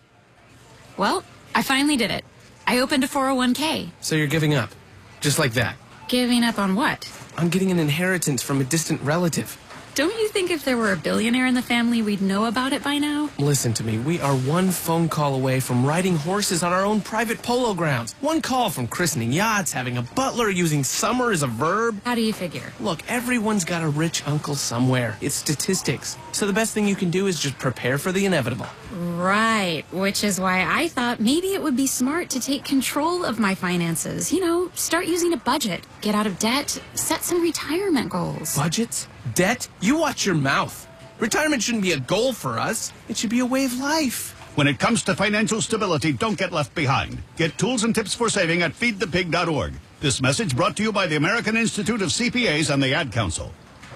Well, I finally did it. I opened a four oh one k. So you're giving up? Just like that? Giving up on what? On getting an inheritance from a distant relative. Don't you think if there were a billionaire in the family, we'd know about it by now? Listen to me. We are one phone call away from riding horses on our own private polo grounds. One call from christening yachts, having a butler, using summer as a verb. How do you figure? Look, everyone's got a rich uncle somewhere. It's statistics. So the best thing you can do is just prepare for the inevitable. Right, which is why I thought maybe it would be smart to take control of my finances. You know, start using a budget, get out of debt, set some retirement goals. Budgets? Debt? You watch your mouth. Retirement shouldn't be a goal for us. It should be a way of life. When it comes to financial stability, don't get left behind. Get tools and tips for saving at feed the pig dot org. This message brought to you by the American Institute of C P As and the Ad Council.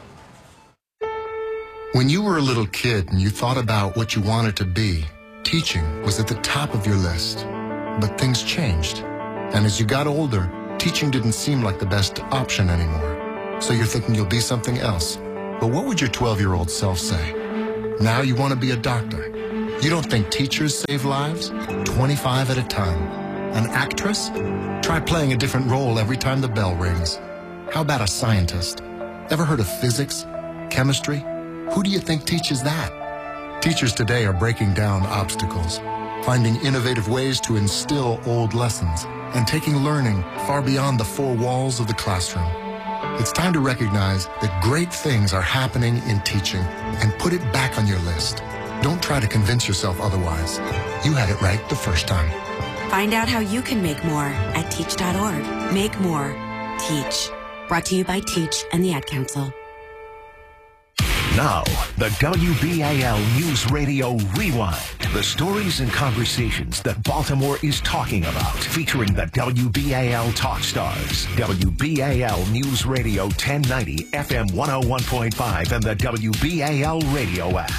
When you were a little kid and you thought about what you wanted to be, teaching was at the top of your list. But things changed. And as you got older, teaching didn't seem like the best option anymore. So you're thinking you'll be something else. But what would your twelve-year-old self say? Now you want to be a doctor. You don't think teachers save lives? twenty-five at a time. An actress? Try playing a different role every time the bell rings. How about a scientist? Ever heard of physics? Chemistry? Who do you think teaches that? Teachers today are breaking down obstacles, finding innovative ways to instill old lessons, and taking learning far beyond the four walls of the classroom. It's time to recognize that great things are happening in teaching and put it back on your list. Don't try to convince yourself otherwise. You had it right the first time. Find out how you can make more at teach dot org. Make more. Teach. Brought to you by Teach and the Ad Council. Now, the W B A L News Radio Rewind. The stories and conversations that Baltimore is talking about. Featuring the W B A L Talk Stars. W B A L News Radio ten ninety, F M one oh one point five, and the W B A L radio app.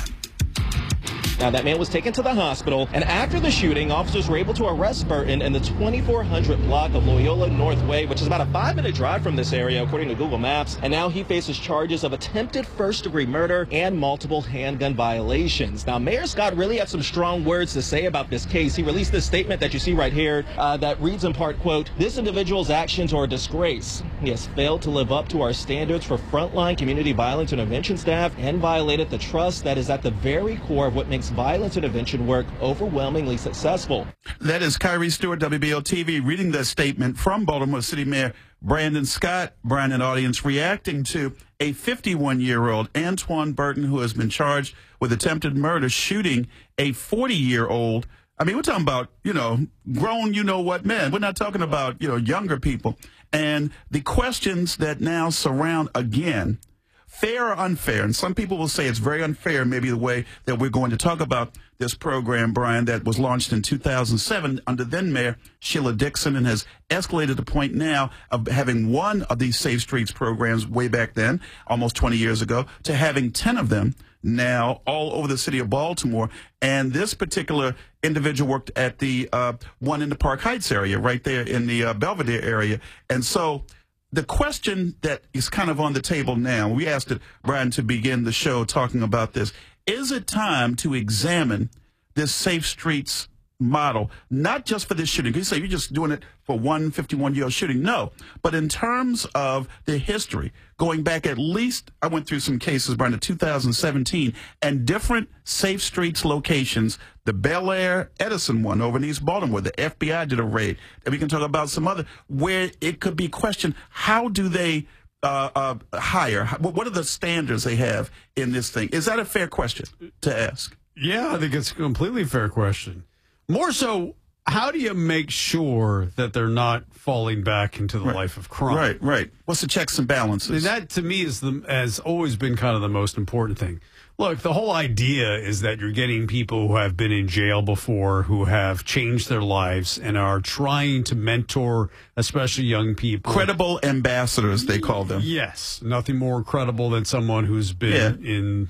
Now, that man was taken to the hospital, and after the shooting, officers were able to arrest Burton in the twenty-four hundred block of Loyola North Way, which is about a five-minute drive from this area, according to Google Maps. And now he faces charges of attempted first-degree murder and multiple handgun violations. Now, Mayor Scott really had some strong words to say about this case. He released this statement that you see right here uh, that reads in part, quote, "This individual's actions are a disgrace. He has failed to live up to our standards for frontline community violence intervention staff and violated the trust that is at the very core of what makes violence intervention work overwhelmingly successful." That is Kyrie Stewart, W B O T V, reading that statement from Baltimore City Mayor Brandon Scott. Brian and audience reacting to a fifty-one-year-old Antoine Burton who has been charged with attempted murder, shooting a forty-year-old. I mean, we're talking about, you know, grown, you know what, men. We're not talking about, you know, younger people. And the questions that now surround, again, fair or unfair, and some people will say it's very unfair, maybe the way that we're going to talk about this program, Brian, that was launched in two thousand seven under then-Mayor Sheila Dixon and has escalated to the point now of having one of these Safe Streets programs way back then, almost twenty years ago, to having ten of them now all over the city of Baltimore. And this particular individual worked at the uh, one in the Park Heights area, right there in the uh, Belvedere area. And so the question that is kind of on the table now, we asked it, Brian, to begin the show talking about this. Is it time to examine this Safe Streets model, not just for this shooting? You say you're just doing it for one fifty-one-year-old shooting. No, but in terms of the history, going back at least, I went through some cases, Brian, in two thousand seventeen, and different Safe Streets locations, the Bel Air Edison one over in East Baltimore, the F B I did a raid, and we can talk about some other, where it could be questioned, how do they uh, uh, hire? What are the standards they have in this thing? Is that a fair question to ask? Yeah, I think it's a completely fair question. More so, how do you make sure that they're not falling back into the right. life of crime? Right, right. What's the checks and balances? I mean, that, to me, is the has always been kind of the most important thing. Look, the whole idea is that you're getting people who have been in jail before, who have changed their lives and are trying to mentor, especially young people. Credible ambassadors, they call them. Yes. Nothing more credible than someone who's been yeah. in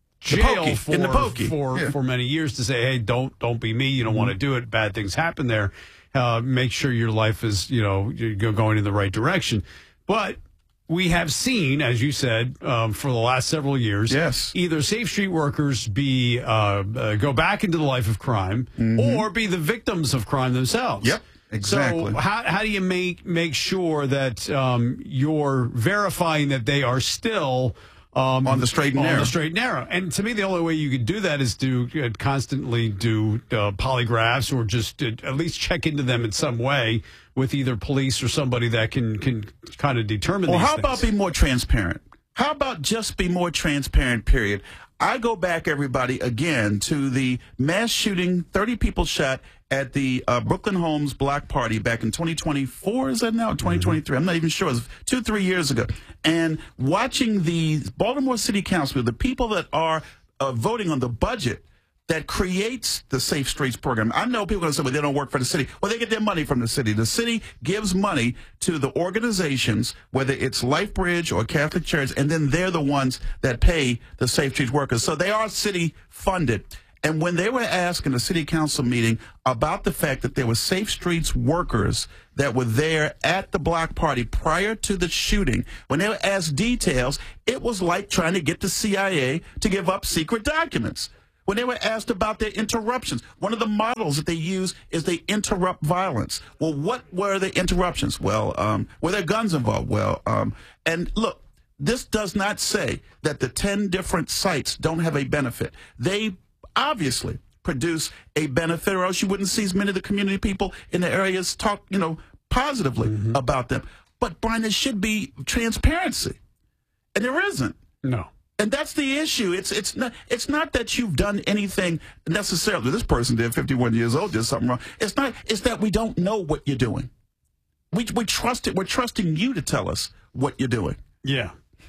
jail for, in the pokey. for, yeah. for many years to say, hey, don't don't be me. You don't mm-hmm. want to do it. Bad things happen there. Uh, make sure your life is, you know, you're going in the right direction. But we have seen, as you said, um, for the last several years, yes. either Safe Street workers be uh, uh, go back into the life of crime mm-hmm. or be the victims of crime themselves. Yep, exactly. So how, how do you make, make sure that um, you're verifying that they are still Um, on the straight and on narrow. the straight and narrow. And to me, the only way you could do that is to uh, constantly do uh, polygraphs or just uh, at least check into them in some way with either police or somebody that can, can kind of determine Or these how things. about be more transparent? How about just be more transparent, period? I go back, everybody, again, to the mass shooting, thirty people shot at the uh, Brooklyn Homes block party back in twenty twenty-four, is that now? twenty twenty-three, I'm not even sure. It was two, three years ago. And watching the Baltimore City Council, the people that are uh, voting on the budget that creates the Safe Streets program. I know people are going to say, well, they don't work for the city. Well, they get their money from the city. The city gives money to the organizations, whether it's LifeBridge or Catholic Church, and then they're the ones that pay the Safe Streets workers. So they are city funded. And when they were asked in a city council meeting about the fact that there were Safe Streets workers that were there at the block party prior to the shooting, when they were asked details, it was like trying to get the C I A to give up secret documents. When they were asked about their interruptions, one of the models that they use is they interrupt violence. Well, what were the interruptions? Well, um, were there guns involved? Well, um, and look, this does not say that the ten different sites don't have a benefit. They obviously produce a benefit, or else you wouldn't see as many of the community people in the areas talk, you know, positively mm-hmm. about them. But, Brian, there should be transparency, and there isn't. No. And that's the issue. It's it's not it's not that you've done anything necessarily. This person did fifty-one years old, did something wrong. It's not. It's that we don't know what you're doing. We we trust it. We're trusting you to tell us what you're doing. Yeah.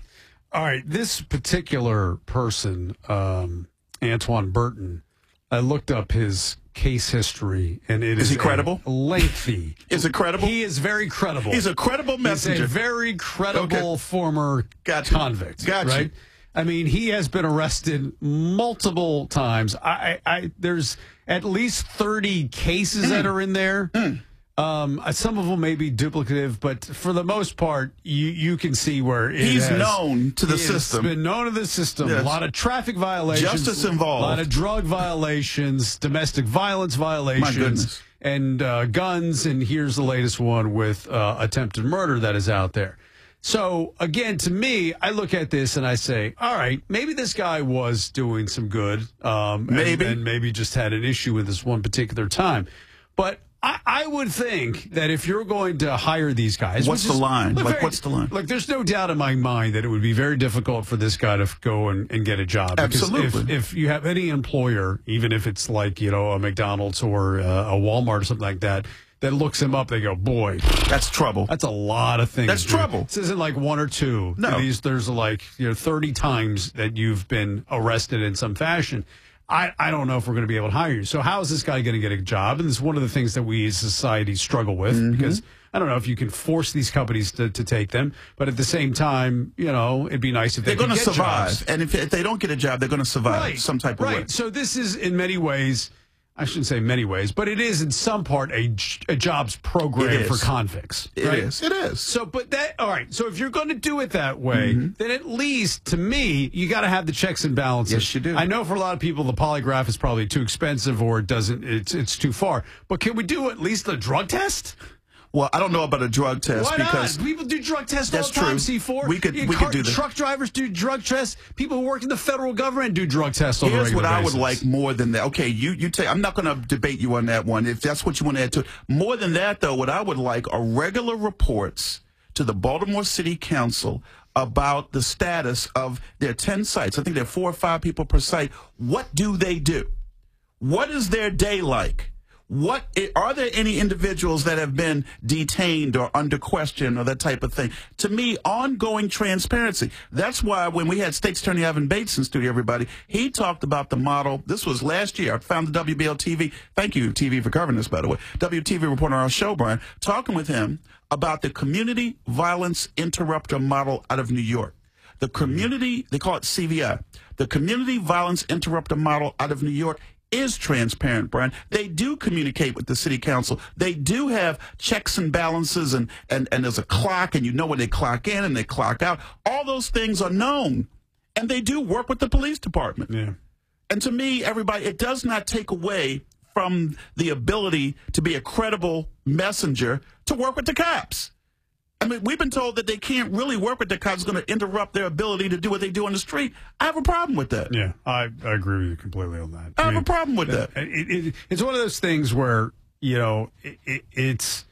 All right. This particular person, um, Antoine Burton, I looked up his case history, and it is, is he credible? Lengthy. Is it credible? He is very credible. He's a credible messenger. He's a very credible okay. former gotcha. convict. Gotcha. Right? I mean, he has been arrested multiple times. I, I, there's at least thirty cases mm. that are in there. Mm. Um, some of them may be duplicative, but for the most part, you, you can see where it he's has, known to the he system. Has been known to the system. Yes. A lot of traffic violations, justice involved, a lot of drug violations, domestic violence violations, My goodness. and uh, guns. And here's the latest one with uh, attempted murder that is out there. So, again, to me, I look at this and I say, all right, maybe this guy was doing some good. Um, maybe. And, and maybe just had an issue with this one particular time. But I, I would think that if you're going to hire these guys. What's the is, line? Look, like, very, what's the line? Look, there's no doubt in my mind that it would be very difficult for this guy to go and, and get a job. Absolutely. Because if, if you have any employer, even if it's like, you know, a McDonald's or uh, a Walmart or something like that, that looks him up, they go, boy, that's trouble. That's a lot of things. That's dude. trouble. This isn't like one or two. No. These, there's like, you know, thirty times that you've been arrested in some fashion. I, I don't know if we're going to be able to hire you. So how is this guy going to get a job? And this is one of the things that we as society struggle with mm-hmm. because I don't know if you can force these companies to, to take them. But at the same time, you know, it'd be nice if they they're going to survive. Jobs. And if, if they don't get a job, they're going to survive right. some type of right. way. So this is in many ways, I shouldn't say many ways, but it is in some part a, a jobs program for convicts. It right? is. It is. So, but that, all right. So if you're going to do it that way, mm-hmm. then at least to me, you got to have the checks and balances. Yes, you do. I know for a lot of people, the polygraph is probably too expensive or it doesn't, it's, it's too far. But can we do at least a drug test? Well, I don't know about a drug test Why because not? People do drug tests that's all the time. true. C four. We could, you we car, could do that. Truck drivers do drug tests. People who work in the federal government do drug tests on a Here's regular what basis. I would like more than that. Okay, you you take. I'm not going to debate you on that one. If that's what you want to add to it. More than that, though, what I would like are regular reports to the Baltimore City Council about the status of their ten sites. I think there are four or five people per site. What do they do? What is their day like? What are there any individuals that have been detained or under question or that type of thing? To me, ongoing transparency. That's why when we had State's Attorney Evan Bates in studio, everybody, he talked about the model. This was last year. I found the W B L T V. Thank you, T V, for covering this, by the way. W T V reporter on our show, Brian, talking with him about the community violence interrupter model out of New York. The community, they call it C V I. The community violence interrupter model out of New York is transparent, Brian. They do communicate with the city council. They do have checks and balances, and, and, and there's a clock, and you know when they clock in and they clock out. All those things are known, and they do work with the police department. Yeah. And to me, everybody, it does not take away from the ability to be a credible messenger to work with the cops. I mean, we've been told that they can't really work with the cops. It's going to interrupt their ability to do what they do on the street. I have a problem with that. Yeah, I, I agree with you completely on that. I, I have mean, a problem with that. It, it, it's one of those things where, you know, it, it, it's...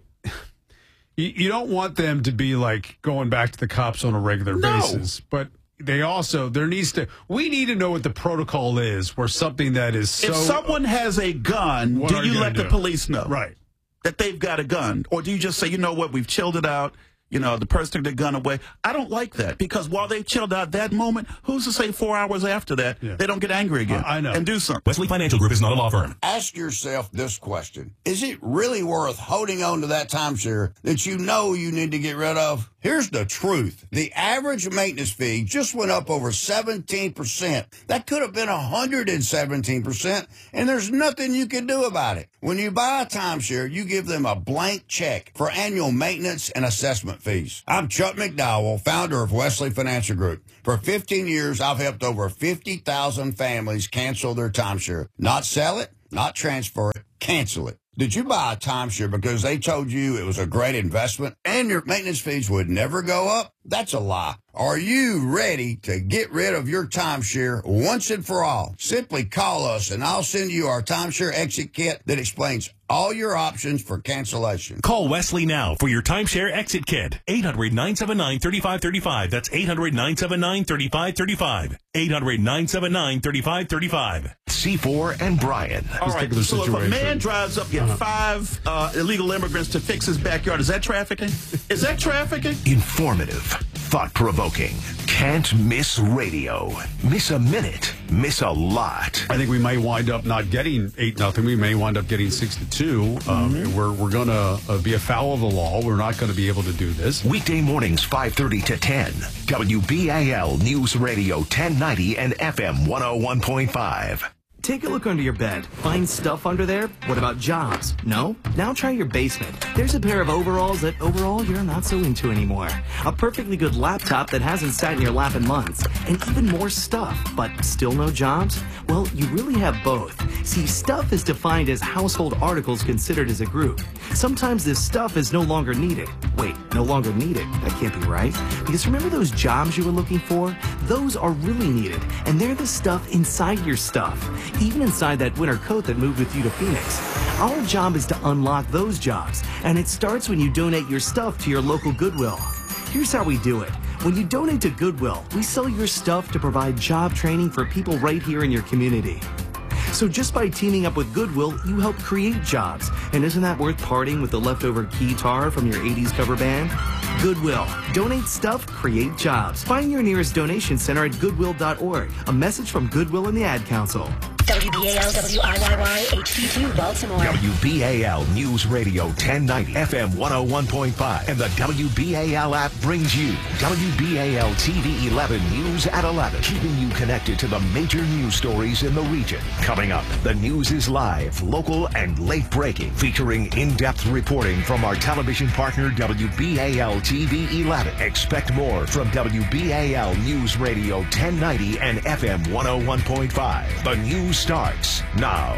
You, you don't want them to be, like, going back to the cops on a regular No. basis, but... They also, there needs to, we need to know what the protocol is where something that is so. If someone has a gun, What do are you you let gonna the do? police know? Right. That they've got a gun? Or do you just say, you know what, we've chilled it out, you know, the person took their gun away? I don't like that, because while they've chilled out that moment, who's to say four hours after that, Yeah. they don't get angry again I- I know. and do something? Wesley Financial Group is not a law firm. Ask yourself this question. Is it really worth holding on to that timeshare that you know you need to get rid of? Here's the truth. The average maintenance fee just went up over seventeen percent. That could have been one hundred seventeen percent, and there's nothing you can do about it. When you buy a timeshare, you give them a blank check for annual maintenance and assessment fees. I'm Chuck McDowell, founder of Wesley Financial Group. For fifteen years, I've helped over fifty thousand families cancel their timeshare. Not sell it, not transfer it, cancel it. Did you buy a timeshare because they told you it was a great investment and your maintenance fees would never go up? That's a lie. Are you ready to get rid of your timeshare once and for all? Simply call us and I'll send you our timeshare exit kit that explains all your options for cancellation. Call Wesley now for your timeshare exit kit. eight hundred, nine seven nine, three five three five. That's eight hundred, nine seven nine, three five three five. eight hundred, nine seven nine, three five three five. C four and Brian. All right, so if a man drives up, get five uh, illegal immigrants to fix his backyard, is that trafficking? Is that trafficking? Informative, thought-provoking, can't miss radio. Miss a minute, miss a lot. I think we may wind up not getting eight nothing. We may wind up getting six to two. Um, Mm-hmm. we're we're going to uh, be afoul of the law. We're not going to be able to do this. Weekday mornings, five thirty to ten. W B A L News Radio ten ninety and F M one oh one point five. Take a look under your bed. Find stuff under there? What about jobs? No? Now try your basement. There's a pair of overalls that overall you're not so into anymore. A perfectly good laptop that hasn't sat in your lap in months. And even more stuff, but still no jobs? Well, you really have both. See, stuff is defined as household articles considered as a group. Sometimes this stuff is no longer needed. Wait, no longer needed? That can't be right. Because remember those jobs you were looking for? Those are really needed. And they're the stuff inside your stuff. Even inside that winter coat that moved with you to Phoenix. Our job is to unlock those jobs, and it starts when you donate your stuff to your local Goodwill. Here's how we do it. When you donate to Goodwill, we sell your stuff to provide job training for people right here in your community. So just by teaming up with Goodwill, you help create jobs. And isn't that worth parting with the leftover guitar from your eighties cover band? Goodwill. Donate stuff, create jobs. Find your nearest donation center at goodwill dot org. A message from Goodwill and the Ad Council. W B A L W I Y Y H D two Baltimore. W B A L News Radio ten ninety, F M one oh one point five, and the W B A L app brings you W B A L T V eleven News at eleven, keeping you connected to the major news stories in the region. Coming up, the news is live, local, and late breaking, featuring in-depth reporting from our television partner W B A L T V eleven. Expect more from W B A L News Radio ten ninety and F M one oh one point five. The news starts now.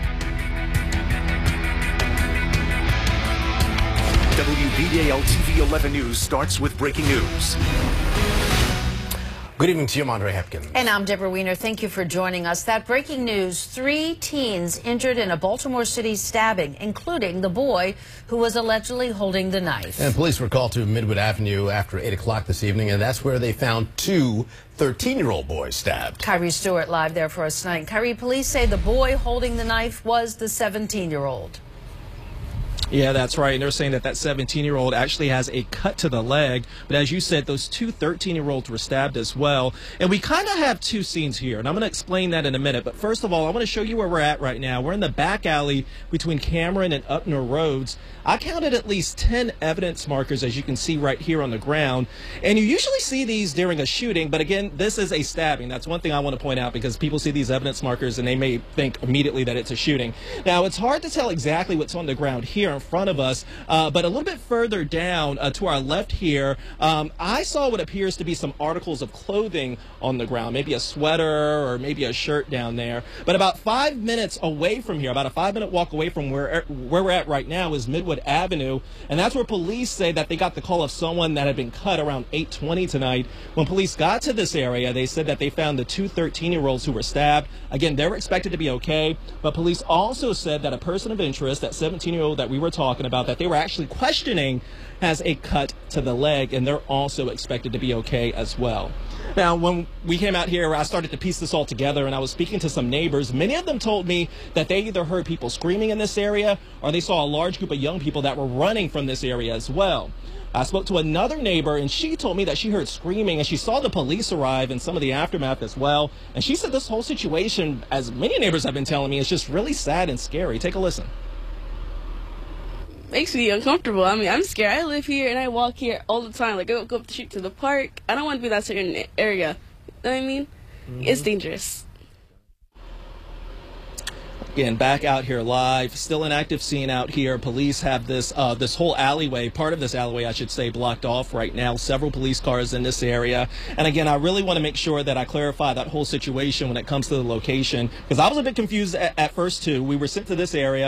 W B A L T V eleven News starts with breaking news. Good evening to you, I'm Andre Hepkins. And I'm Deborah Weiner. Thank you for joining us. That breaking news, three teens injured in a Baltimore City stabbing, including the boy who was allegedly holding the knife. And police were called to Midwood Avenue after eight o'clock this evening, and that's where they found two thirteen-year-old boys stabbed. Kyrie Stewart live there for us tonight. Kyrie, police say the boy holding the knife was the seventeen-year-old. Yeah, that's right. And they're saying that that seventeen-year-old actually has a cut to the leg. But as you said, those two thirteen-year-olds were stabbed as well. And we kind of have two scenes here, and I'm going to explain that in a minute. But first of all, I want to show you where we're at right now. We're in the back alley between Cameron and Upner Roads. I counted at least ten evidence markers, as you can see right here on the ground. And you usually see these during a shooting, but again, this is a stabbing. That's one thing I want to point out, because people see these evidence markers and they may think immediately that it's a shooting. Now, it's hard to tell exactly what's on the ground here. in front of us. Uh, but a little bit further down uh, to our left here, um, I saw what appears to be some articles of clothing on the ground, maybe a sweater or maybe a shirt down there. But about five minutes away from here, about a five-minute walk away from where where we're at right now, is Midwood Avenue, and that's where police say that they got the call of someone that had been cut around eight twenty tonight. When police got to this area, they said that they found the two thirteen-year-olds who were stabbed. Again, they were expected to be okay, but police also said that a person of interest, that seventeen-year-old that we were talking about, that they were actually questioning, has a cut to the leg, and they're also expected to be okay as well. Now, when we came out here, I started to piece this all together, and I was speaking to some neighbors. Many of them told me that they either heard people screaming in this area or they saw a large group of young people that were running from this area as well. I spoke to another neighbor, and she told me that she heard screaming, and she saw the police arrive and some of the aftermath as well. And she said this whole situation, as many neighbors have been telling me, is just really sad and scary. Take a listen. Makes me uncomfortable. I mean, I'm scared. I live here and I walk here all the time. Like, I go up the street to the park. I don't want to be in that certain area. You know what I mean? Mm-hmm. It's dangerous. Again, back out here live, still an active scene out here. Police have this uh, this whole alleyway, part of this alleyway, I should say, blocked off right now. Several police cars in this area. And again, I really want to make sure that I clarify that whole situation when it comes to the location, because I was a bit confused at, at first, too. We were sent to this area.